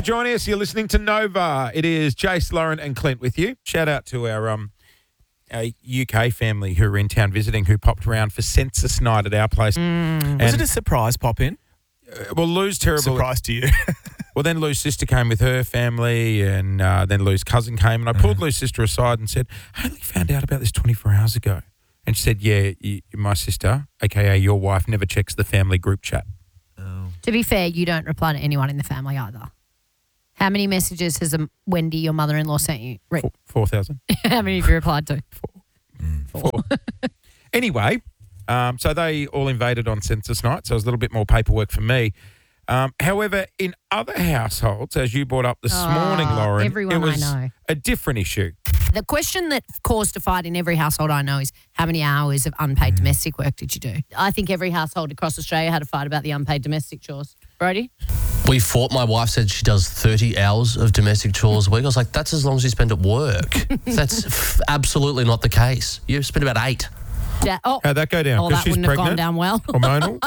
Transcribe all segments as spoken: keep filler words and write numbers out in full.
joining us. You're listening to Nova. It is Jace, Lauren and Clint with you. Shout out to our um our U K family who are in town visiting, who popped around for census night at our place. Mm. Was it a surprise pop in? Uh, well, Lou's terrible. Surprise to you. Well, then Lou's sister came with her family, and uh, then Lou's cousin came, and I pulled uh-huh. Lou's sister aside and said, I only found out about this twenty-four hours ago. And she said, yeah, you, my sister, a k a your wife, never checks the family group chat. Oh. To be fair, you don't reply to anyone in the family either. How many messages has um, Wendy, your mother-in-law, sent you? Re- four thousand. How many have you replied to? Four. Mm. Four. Four. Anyway, um, so they all invaded on census night, so it was a little bit more paperwork for me. Um, however, in other households, as you brought up this oh, morning, Lauren, everyone it was I know. a different issue. The question that caused a fight in every household I know is how many hours of unpaid mm. domestic work did you do? I think every household across Australia had a fight about the unpaid domestic chores. Brody? We fought. My wife said she does thirty hours of domestic chores a week. I was like, that's as long as you spend at work. That's f- absolutely not the case. You spend about eight. Ja- oh, How'd that go down? Oh, that she's wouldn't pregnant? have gone down well. Hormonal?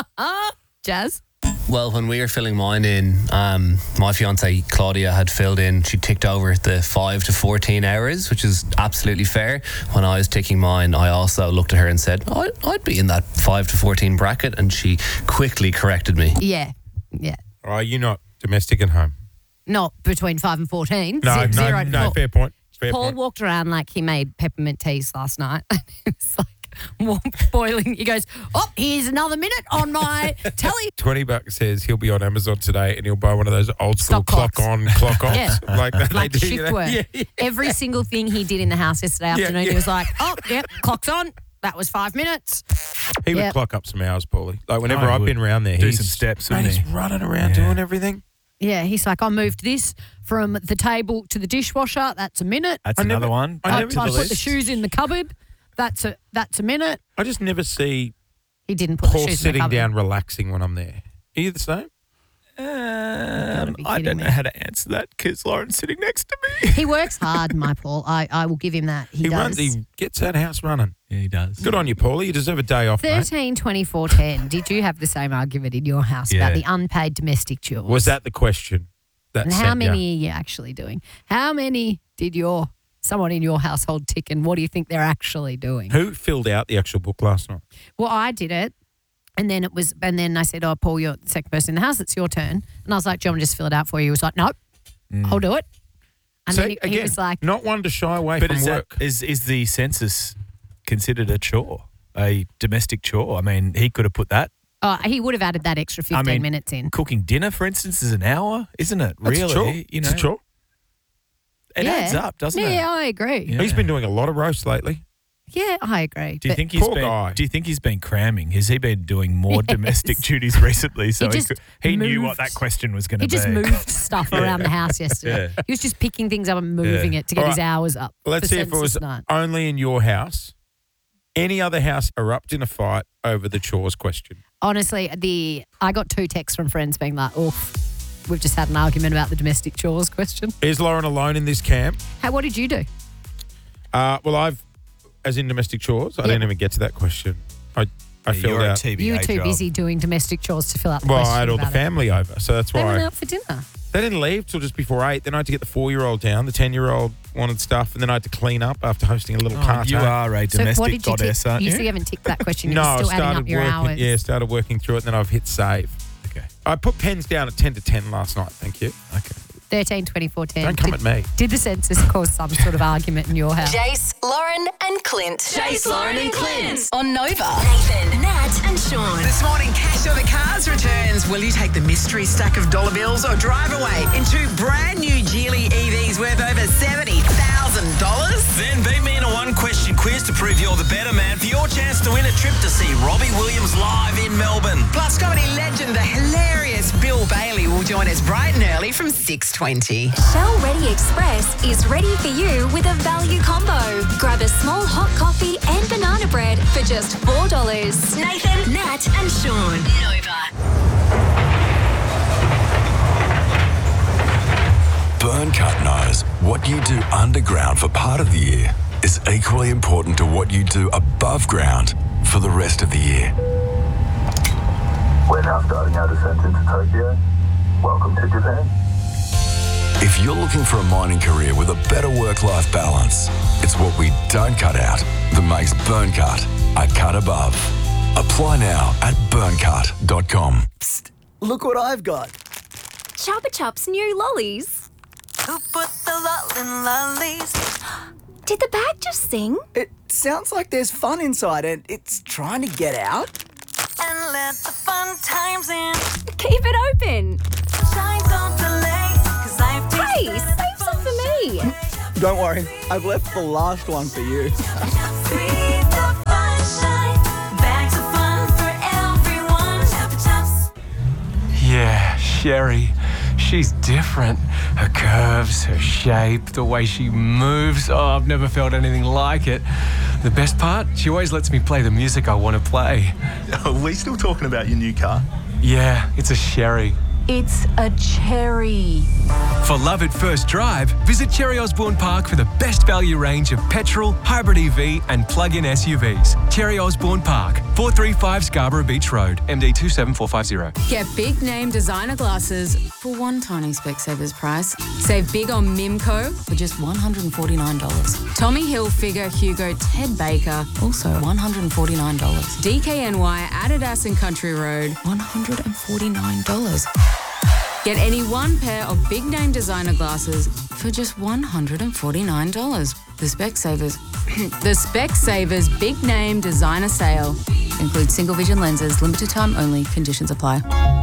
Jazz? Well, when we were filling mine in, um, my fiancée Claudia had filled in, she ticked over the five to fourteen hours, which is absolutely fair. When I was ticking mine, I also looked at her and said, I'd, I'd be in that five to fourteen bracket, and she quickly corrected me. Yeah, yeah. Oh, you're not domestic at home? Not between five and fourteen. No, Z- no, zero no, four. fair point. Fair Paul point. walked around like he made peppermint teas last night. It's like warm, boiling. He goes, oh, here's another minute on my telly. twenty bucks says he'll be on Amazon today and he'll buy one of those old school Stock clock clocks. on, clock off. Yeah. Like that Like they do, shift you know? work. Yeah, yeah. Every single thing he did in the house yesterday Yeah, afternoon, yeah. he was like, oh, yep, clock's on. That was five minutes. He would Yep. clock up some hours, Paulie. Like whenever I I've would been around there, do he's, some steps, man, wouldn't he's he? running around Yeah. doing everything. Yeah, he's like, I moved this from the table to the dishwasher. That's a minute. That's I another never- one. I I, never I did put this. the shoes in the cupboard. That's a that's a minute. I just never see He didn't put Paul the shoes in the sitting cupboard. down relaxing when I'm there. Are you the same? Um, be I kidding don't me. know how to answer that because Lauren's sitting next to me. He works hard, my Paul. I, I will give him that. He, He does. runs, he gets that house running. Yeah, he does. Good on you, Paulie. You deserve a day off, mate. thirteen, twenty-four, ten. Did you have the same argument in your house Yeah. about the unpaid domestic chores? Was that the question? That And how sent ya? many are you actually doing? How many did your someone in your household tick, and what do you think they're actually doing? Who filled out the actual book last night? Well, I did it. And then it was, and then I said, "Oh, Paul, you're the second person in the house. It's your turn." And I was like, "Do you want me to just fill it out for you?" He was like, "Nope, I'll do it." And See, then he, he again, was like, not one to shy away But from is, work. that, is is the census considered a chore, a domestic chore? I mean, he could have put that. "Oh, he would have added that extra fifteen I mean, minutes in." Cooking dinner, for instance, is an hour, isn't it? That's a really, chore. you know, It's a chore. it Yeah. adds up, doesn't yeah, it? Yeah, I agree. Yeah. He's been doing a lot of roast lately. Yeah, I agree. Do you But think he's Poor been? guy. Do you think he's been cramming? Has he been doing more Yes. domestic duties recently? So He he, just could, he knew what moved- that question was going to he be. just moved stuff around the house yesterday. Yeah. He was just picking things up and moving Yeah. it to get All his right. hours up. Let's for see if it was census night. only in your house. Any other house erupt in a fight over the chores question? Honestly, the I got two texts from friends being like, "Oof, we've just had an argument about the domestic chores question." Is Lauren alone in this camp? Hey, what did you do? Uh, well, I've, as in domestic chores, I Yeah. didn't even get to that question. I, I Yeah, filled you're a out. T B A You were too job. busy doing domestic chores to fill out the Well, question. I had all the about it. family over, so that's They went why out for dinner. they didn't leave till just before eight. Then I had to get the four-year-old down. The ten-year-old wanted stuff, and then I had to clean up after hosting a little Oh, party. you are a So domestic what did you goddess, tick? aren't You you? still haven't ticked that question. No, You're I still adding started up your working. hours. Yeah, started working through it, and then I've hit save. Okay. I put pens down at ten to ten last night. Thank you. Okay. thirteen, twenty-four, ten. Don't come did, at me. Did the census cause some sort of argument in your house? Jace, Lauren, and Clint. Jace, Lauren, and Clint. On Nova. Nathan, Nat, and Sean. This morning, Cash or the Cars returns. Will you take the mystery stack of dollar bills or drive away in two brand new Geely E Vs worth over seventy thousand dollars? Then beat me in a one-question quiz to prove you're the better man for your chance to win a trip to see Robbie Williams live in Melbourne. Plus, comedy legend, the hilarious Bill Bailey will join us bright and early from six twenty. Shell Ready Express is ready for you with a value combo. Grab a small hot coffee and banana bread for just four dollars. Nathan, Nat, and Sean. Nova. Burncut knows what you do underground for part of the year is equally important to what you do above ground for the rest of the year. We're now starting our descent into Tokyo. Welcome to Japan. If you're looking for a mining career with a better work-life balance, it's what we don't cut out that makes Burncut a cut above. Apply now at burncut dot com. Psst, look what I've got. Chupa Chups new lollies. Who put the lol in lollies? Did the bag just sing? It sounds like there's fun inside and it's trying to get out. And let the fun times in. Keep it open. Shine, don't delay, 'cause I've Hey, tasted save some for me. Don't worry, I've left the last one for you. Sweet the fun shine. Bags of fun for everyone. Chupa Chups. Yeah, Sherry. She's different. Her curves, her shape, the way she moves. Oh, I've never felt anything like it. The best part, she always lets me play the music I want to play. Are we still talking about your new car? Yeah, it's a Sherry. It's a cherry. For love at first drive, visit Cherry Osborne Park for the best value range of petrol, hybrid E V and plug-in S U Vs. Cherry Osborne Park, four thirty-five Scarborough Beach Road, M D two seven four five zero. Get big name designer glasses for one tiny Specsavers price. Save big on Mimco for just one hundred forty-nine dollars. Tommy Hilfiger, Hugo, Ted Baker, also one hundred forty-nine dollars. D K N Y, Adidas and Country Road, one hundred forty-nine dollars. Get any one pair of big name designer glasses for just one hundred forty-nine dollars. The Specsavers, the Specsavers big name designer sale includes single vision lenses, limited time only, conditions apply.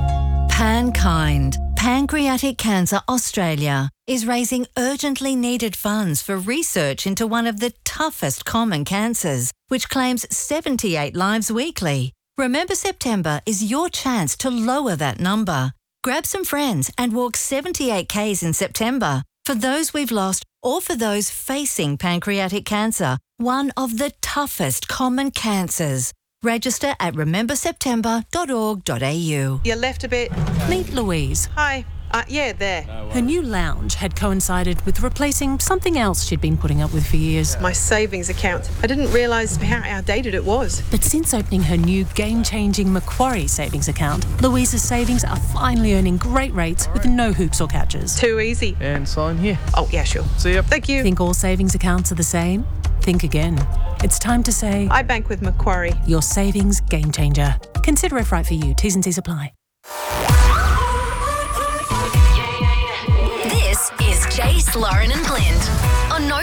Pankind, Pancreatic Cancer Australia, is raising urgently needed funds for research into one of the toughest common cancers, which claims seventy-eight lives weekly. Remember September is your chance to lower that number. Grab some friends and walk seventy-eight kays in September for those we've lost or for those facing pancreatic cancer, one of the toughest common cancers. Register at remember september dot org dot a u. You left a bit. Meet Louise. Hi. Uh, yeah, there. Her new lounge had coincided with replacing something else she'd been putting up with for years. My savings account. I didn't realise how outdated it was. But since opening her new game-changing Macquarie savings account, Louise's savings are finally earning great rates with no hoops or catches. Too easy. And sign here. Oh, yeah, sure. See ya. Thank you. Think all savings accounts are the same? Think again. It's time to say... I bank with Macquarie. Your savings game changer. Consider if right for you. T's and C's apply. This is Jace, Lauren and Clint on No